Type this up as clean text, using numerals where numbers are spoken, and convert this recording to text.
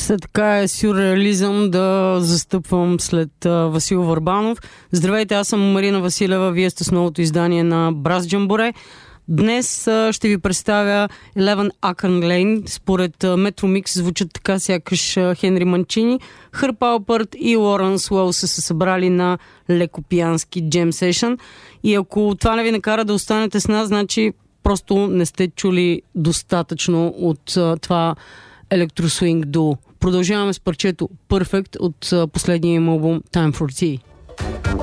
След така е сюрреализъм да застъпвам след Васил Върбанов. Здравейте, аз съм Марина Василева, вие сте с новото издание на Брас Джамборе. Днес ще ви представя 11 Akron Lane. Според Metro Mix звучат така, сякаш Хенри Манчини, Хърп Алпърт и Лоренс Уелс са се събрали на леко пиянски джем сешън. И ако това не ви накара да останете с нас, значи просто не сте чули достатъчно от това електросуинг дуо. Продължаваме с парчето Perfect от последния им албум Time for Tea.